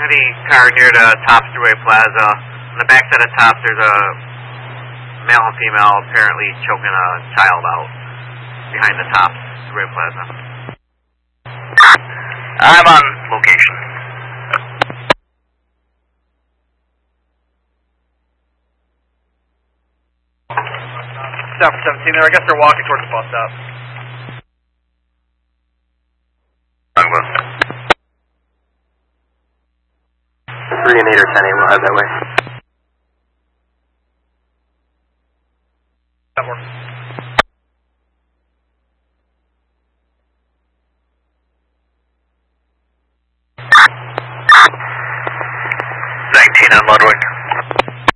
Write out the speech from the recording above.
the car near the Tops Thruway Plaza. On the backside of Tops, there's a male and female apparently choking a child out behind the Tops Thruway Plaza. I'm on location. Stop for 17 there. I guess they're walking towards the bus stop. 3 and 8 or 10 8, we'll have that way. That works. On Ludwig.